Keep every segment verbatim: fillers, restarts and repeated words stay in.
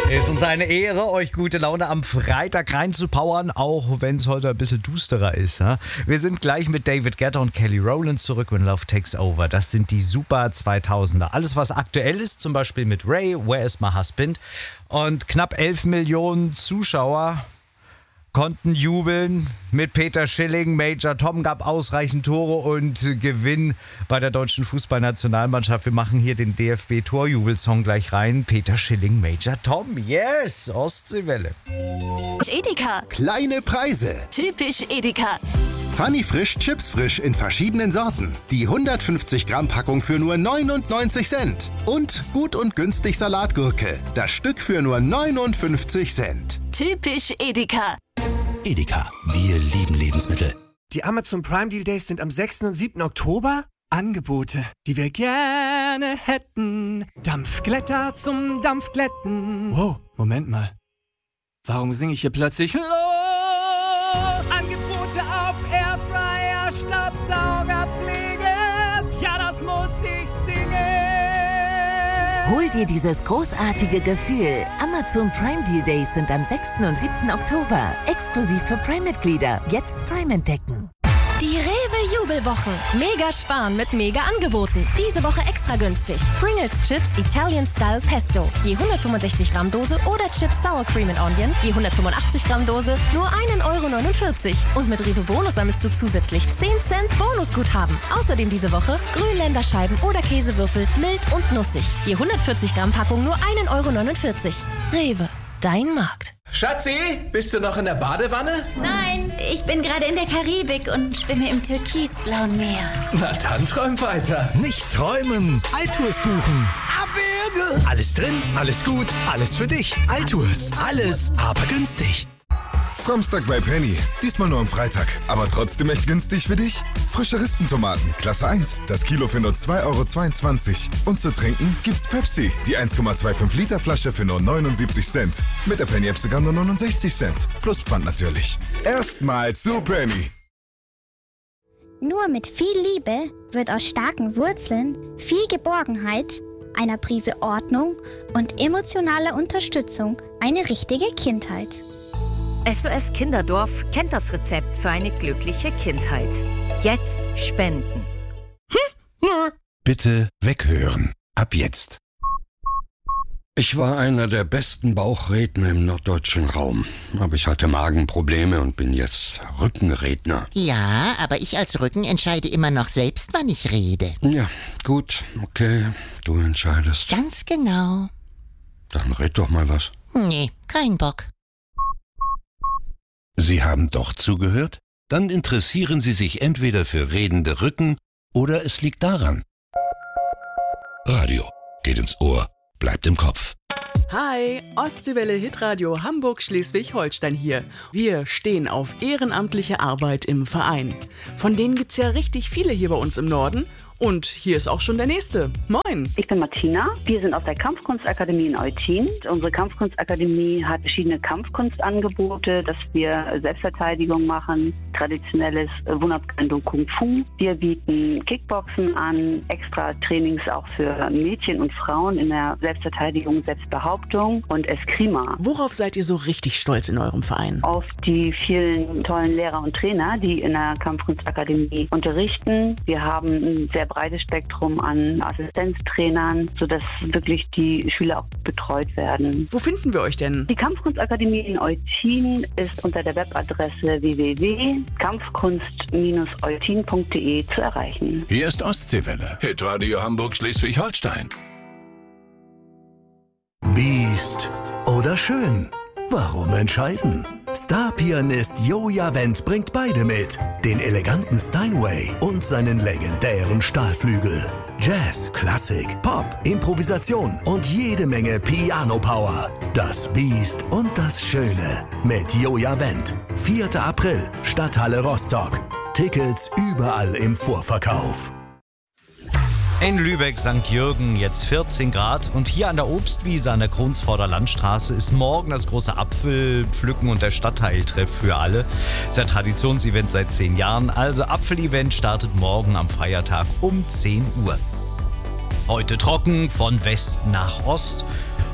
Ist uns eine Ehre, euch gute Laune am Freitag reinzupowern, auch wenn es heute ein bisschen dusterer ist. Ja? Wir sind gleich mit David Guetta und Kelly Rowland zurück, When Love Takes Over. Das sind die Super zweitausender. Alles, was aktuell ist, zum Beispiel mit Ray, Where Is My Husband? Und knapp elf Millionen Zuschauer konnten jubeln mit Peter Schilling. Major Tom gab ausreichend Tore und Gewinn bei der deutschen Fußballnationalmannschaft. Wir machen hier den D F B-Torjubelsong gleich rein. Peter Schilling, Major Tom. Yes, Ostseewelle. Edeka. Kleine Preise. Typisch Edeka. Funny Frisch, Chips frisch in verschiedenen Sorten. Die hundertfünfzig Gramm Packung für nur neunundneunzig Cent. Und gut und günstig Salatgurke. Das Stück für nur neunundfünfzig Cent. Typisch Edeka. Edeka, wir lieben Lebensmittel. Die Amazon Prime Deal Days sind am sechsten und siebten Oktober. Angebote, die wir gerne hätten. Dampfglätter zum Dampfglätten. Wow, Moment mal. Warum singe ich hier plötzlich los? Angebote auf Airfryer, Staubsaugerpflege. Ja, das muss ich singen. Hol dir dieses großartige Gefühl. Amazon Prime Deal Days sind am sechsten und siebten Oktober. Exklusiv für Prime-Mitglieder. Jetzt Prime entdecken. Die Rewe Jubelwochen. Mega sparen mit mega Angeboten. Diese Woche extra günstig. Pringles Chips Italian Style Pesto. Je hundertfünfundsechzig Gramm Dose oder Chips Sour Cream and Onion. Je hundertfünfundachtzig Gramm Dose. Nur einen Euro neunundvierzig. Und mit Rewe Bonus sammelst du zusätzlich zehn Cent Bonusguthaben. Außerdem diese Woche Grünländerscheiben oder Käsewürfel mild und nussig. Je hundertvierzig Gramm Packung nur einen Euro neunundvierzig. Rewe. Dein Markt. Schatzi, bist du noch in der Badewanne? Nein, ich bin gerade in der Karibik und schwimme im türkisblauen Meer. Na dann träum weiter. Nicht träumen, Altours buchen. Abwürge. Alles drin, alles gut, alles für dich. Altours, alles, aber günstig. Samstag bei Penny. Diesmal nur am Freitag. Aber trotzdem echt günstig für dich. Frische Rispentomaten, Klasse eins. Das Kilo für nur zwei Euro zweiundzwanzig. Und zu trinken gibt's Pepsi. Die eins Komma fünfundzwanzig Liter Flasche für nur neunundsiebzig Cent. Mit der Penny-App sogar nur neunundsechzig Cent. Plus Pfand natürlich. Erstmal zu Penny. Nur mit viel Liebe wird aus starken Wurzeln viel Geborgenheit, einer Prise Ordnung und emotionaler Unterstützung eine richtige Kindheit. S O S Kinderdorf kennt das Rezept für eine glückliche Kindheit. Jetzt spenden. Bitte weghören. Ab jetzt. Ich war einer der besten Bauchredner im norddeutschen Raum. Aber ich hatte Magenprobleme und bin jetzt Rückenredner. Ja, aber ich als Rücken entscheide immer noch selbst, wann ich rede. Ja, gut, okay, du entscheidest. Ganz genau. Dann red doch mal was. Nee, kein Bock. Sie haben doch zugehört? Dann interessieren Sie sich entweder für redende Rücken oder es liegt daran. Radio geht ins Ohr, bleibt im Kopf. Hi, Ostseewelle Hitradio Hamburg-Schleswig-Holstein hier. Wir stehen auf ehrenamtliche Arbeit im Verein. Von denen gibt's ja richtig viele hier bei uns im Norden. Und hier ist auch schon der Nächste. Moin. Ich bin Martina. Wir sind aus der Kampfkunstakademie in Eutin. Unsere Kampfkunstakademie hat verschiedene Kampfkunstangebote, dass wir Selbstverteidigung machen, traditionelles Wunderkendo Kung Fu. Wir bieten Kickboxen an, extra Trainings auch für Mädchen und Frauen in der Selbstverteidigung, Selbstbehauptung und Eskrima. Worauf seid ihr so richtig stolz in eurem Verein? Auf die vielen tollen Lehrer und Trainer, die in der Kampfkunstakademie unterrichten. Wir haben ein sehr breites Spektrum an Assistenztrainern, sodass wirklich die Schüler auch betreut werden. Wo finden wir euch denn? Die Kampfkunstakademie in Eutin ist unter der Webadresse w w w punkt kampfkunst eutin punkt de zu erreichen. Hier ist Ostseewelle. Hitradio Hamburg-Schleswig-Holstein. Biest oder schön? Warum entscheiden? Star-Pianist Joja Wendt bringt beide mit. Den eleganten Steinway und seinen legendären Stahlflügel. Jazz, Klassik, Pop, Improvisation und jede Menge Piano-Power. Das Biest und das Schöne mit Joja Wendt. vierter April, Stadthalle Rostock. Tickets überall im Vorverkauf. In Lübeck, Sankt Jürgen, jetzt vierzehn Grad. Und hier an der Obstwiese an der Kronsforder Landstraße ist morgen das große Apfelpflücken und der Stadtteiltreff für alle. Das ist ein Traditionsevent seit zehn Jahren. Also Apfelevent startet morgen am Feiertag um zehn Uhr. Heute trocken, von West nach Ost.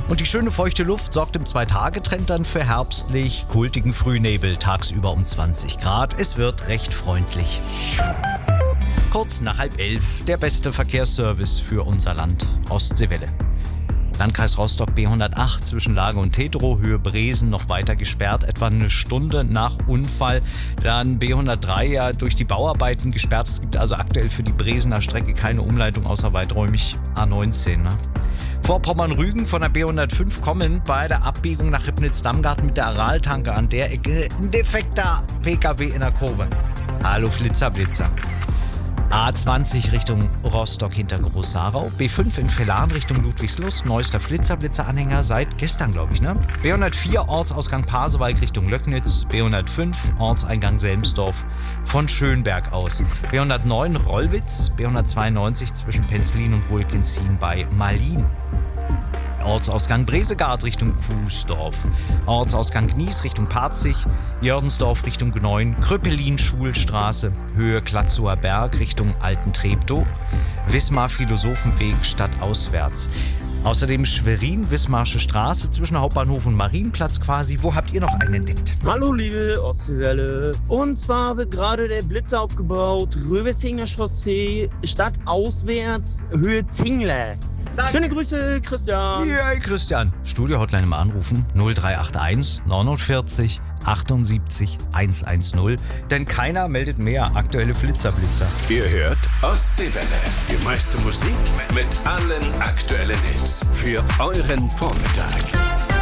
Und die schöne feuchte Luft sorgt im Zwei-Tage-Trend dann für herbstlich kultigen Frühnebel, tagsüber um zwanzig Grad. Es wird recht freundlich. Kurz nach halb elf, der beste Verkehrsservice für unser Land, Ostseewelle. Landkreis Rostock B hundertacht zwischen Lage und Tetro, Höhe Bresen noch weiter gesperrt, etwa eine Stunde nach Unfall. Dann B hundertdrei ja durch die Bauarbeiten gesperrt. Es gibt also aktuell für die Bresener Strecke keine Umleitung außer weiträumig A neunzehn. Ne? Vorpommern-Rügen von der B hundertfünf kommen bei der Abbiegung nach Ribnitz-Damgarten mit der Araltanke an der Ecke ein defekter P K W in der Kurve. Hallo Flitzer, Blitzer. A zwanzig Richtung Rostock hinter Groß-Sarau, B fünf in Vellan Richtung Ludwigslust, neuester Flitzer-Blitzer-Anhänger seit gestern, glaube ich, ne? B hundertvier Ortsausgang Pasewalk Richtung Löcknitz, B hundertfünf Ortseingang Selmsdorf von Schönberg aus, B hundertneun Rollwitz, B hundertzweiundneunzig zwischen Penzlin und Wulkenzin bei Malin. Ortsausgang Bresegard Richtung Kuhsdorf, Ortsausgang Gnies Richtung Parzig, Jördensdorf Richtung Gneun, Kröpelin Schulstraße, Höhe Klatzower Berg Richtung Alten Treptow, Wismar Philosophenweg stadtauswärts. Außerdem Schwerin, Wismarsche Straße zwischen Hauptbahnhof und Marienplatz quasi. Wo habt ihr noch einen entdeckt? Hallo liebe Ostseewelle. Und zwar wird gerade der Blitzer aufgebaut, Röversinger Chaussee, stadtauswärts, Höhe Zingler. Schöne Grüße, Christian. Ja, Christian. Studio-Hotline mal anrufen. null drei acht eins neunundvierzig achtundsiebzig hundertzehn. Denn keiner meldet mehr aktuelle Flitzer-Blitzer. Ihr hört Ostseewelle. Die meiste Musik mit allen aktuellen Hits für euren Vormittag.